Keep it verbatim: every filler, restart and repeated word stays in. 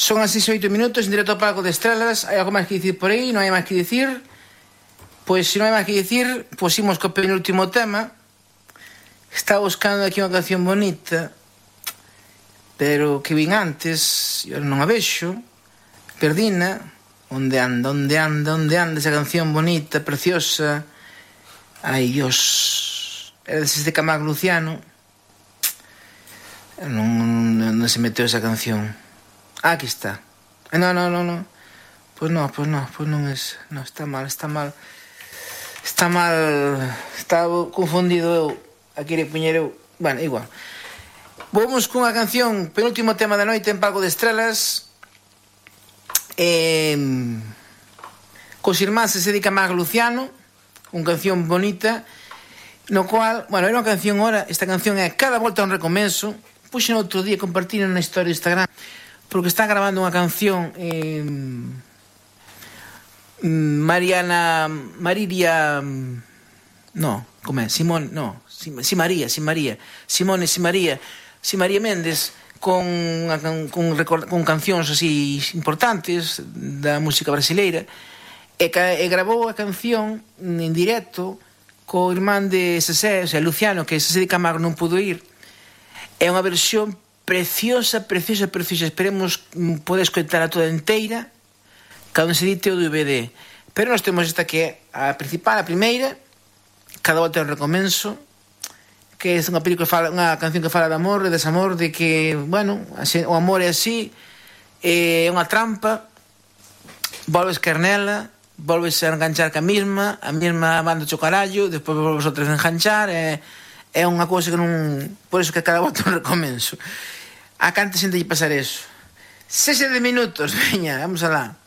Son as seis e oito minutos en directo ao Palco de Estrelas. Hai algo máis que dicir por aí? Non hai máis que dicir? Pois se non hai máis que dicir, pois imos co penúltimo tema. Estaba buscando aquí unha canción bonita, pero que vin antes, eu non a vexo. Perdina. Onde anda, onde anda, onde anda esa canción bonita, preciosa. Ai, Dios. Era desde Camargo Luciano. Non, non, non se meteu esa canción. Ah, aquí está. No, no, no, no. Pois non, pois non, pois non é. Non, está mal, está mal. Está mal. Estaba confundido eu. Aquí le puñer eu. Bueno, igual. Vamos cunha canción, penúltimo tema da noite en Palco de Estrelas. Eh, cos irmáns se dedica a Camargo Luciano, unha canción bonita, no cual, bueno, era unha canción ora, esta canción é Cada volta un recomenzo. Puxen outro día, compartiron na historia de Instagram, porque está grabando unha canción eh, Mariana Mariria, no, como é? Simón, no, si, si María, si María, Simone, si María, si María Méndez, con, con, con cancións así importantes da música brasileira, e, e gravou a canción en directo co irmán de Sesé, o sea, Luciano, que Sesé de Camargo non pudo ir. É unha versión preciosa, preciosa, preciosa. Esperemos poder escoitala toda inteira cando se edite o D V D. Pero nós temos esta que é a principal, a primeira, Cada volta un recomenzo, que é unha película, fala, unha canción que fala de amor, de desamor, de que, bueno, así, o amor é así, é unha trampa, volves carnela, volves a enganchar ca mesma, a mesma manda o carallo, despois volves outra vez a enganchar, é, é unha cousa que non... Por iso que cada volta un recomenzo. A canta xente lle pasar eso. Sese de minutos, veña, vamos alá.